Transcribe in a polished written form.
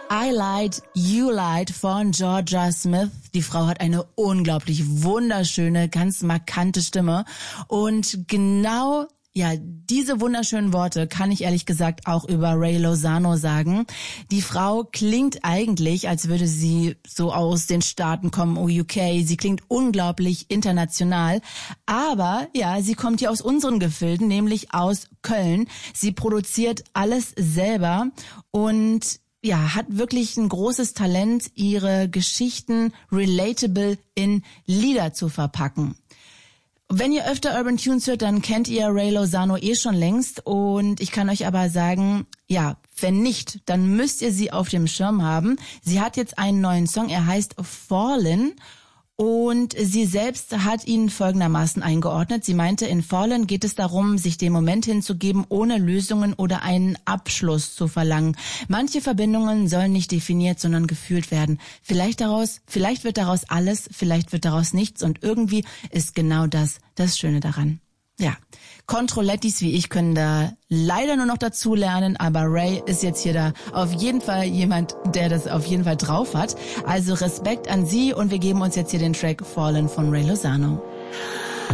I Lied, You Lied von Georgia Smith. Die Frau hat eine unglaublich wunderschöne, ganz markante Stimme. Und genau, ja, diese wunderschönen Worte kann ich ehrlich gesagt auch über Ray Lozano sagen. Die Frau klingt eigentlich, als würde sie so aus den Staaten kommen, UK. Sie klingt unglaublich international. Aber ja, sie kommt hier aus unseren Gefilden, nämlich aus Köln. Sie produziert alles selber und ja, hat wirklich ein großes Talent, ihre Geschichten relatable in Lieder zu verpacken. Wenn ihr öfter Urban Tunes hört, dann kennt ihr Ray Lozano schon längst und ich kann euch aber sagen, ja, wenn nicht, dann müsst ihr sie auf dem Schirm haben. Sie hat jetzt einen neuen Song, er heißt Fallen. Und sie selbst hat ihn folgendermaßen eingeordnet. Sie meinte, in Fallen geht es darum, sich dem Moment hinzugeben, ohne Lösungen oder einen Abschluss zu verlangen. Manche Verbindungen sollen nicht definiert, sondern gefühlt werden. Vielleicht wird daraus alles, vielleicht wird daraus nichts und irgendwie ist genau das Schöne daran. Ja, Controlettis wie ich können da leider nur noch dazu lernen, aber Ray ist jetzt hier da auf jeden Fall jemand, der das auf jeden Fall drauf hat. Also Respekt an sie und wir geben uns jetzt hier den Track Fallen von Ray Lozano.